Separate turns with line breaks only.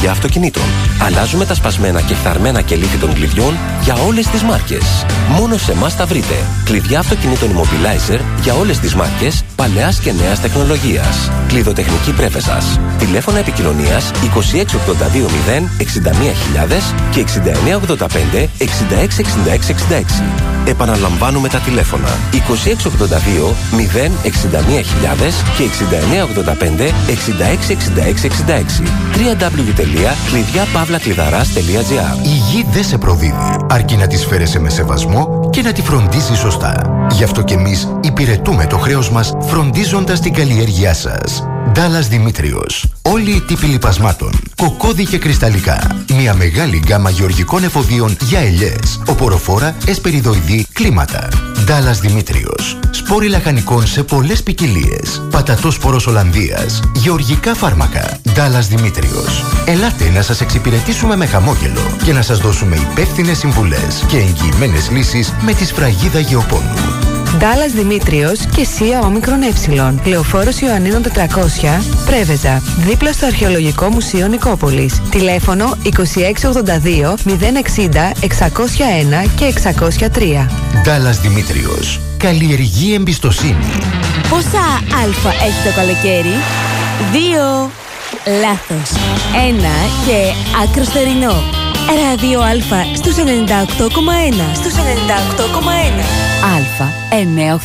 κλειδιά αυτοκινήτων. Αλλάζουμε τα σπασμένα και φθαρμένα κελίθη των κλειδιών για όλες τις μάρκες. Μόνο σε εμάς τα βρείτε. Κλειδιά αυτοκινήτων Immobilizer για όλες τις μάρκες, παλαιάς και νέας τεχνολογίας. Κλειδοτεχνική Πρέφεσας. Τηλέφωνα επικοινωνίας 2682 0 61.000 και 6985 666666. Επαναλαμβάνουμε τα τηλέφωνα 2682 0 61.000 και 6985 666666. www.κλειδιά-κλειδαράς.gr.
Η γη δεν σε προδίδει, αρκεί να τη φέρεσαι με σεβασμό και να τη φροντίζει σωστά. Γι' αυτό κι εμείς υπηρετούμε το χρέος μας φροντίζοντας την καλλιέργειά σας. Ντάλλας Δημήτριος. Όλοι οι τύποι λιπασμάτων, κοκόδι και κρυσταλλικά. Μια μεγάλη γκάμα γεωργικών εφοδίων για ελιές, οποροφόρα, εσπεριδοειδή, κλίματα. Ντάλλας Δημήτριος. Σπόροι λαχανικών σε πολλές ποικιλίες. Πατατόσπορος Ολλανδίας. Γεωργικά φάρμακα. Ντάλλας Δημήτριος. Ελάτε να σας εξυπηρετήσουμε με χαμόγελο και να σας δώσουμε υπεύθυνες συμβουλές και εγγυημένες λύσεις με τη σφραγίδα γεωπόνου.
Ντάλλας Δημήτριος και ΣΥΑ Όμικρον Ε. Λεωφόρος Ιωαννίνων 400, Πρέβεζα. Δίπλα στο Αρχαιολογικό Μουσείο Νικόπολης. Τηλέφωνο 2682 060 601 και 603.
Ντάλλας Δημήτριος. Καλλιεργεί εμπιστοσύνη.
Πόσα αλφα έχει το καλοκαίρι? 2. Λάθος. 1 και άκρο θερινό. Ράδιο Αλφα στους 98,1. Στους 98,1. Αλφα 9.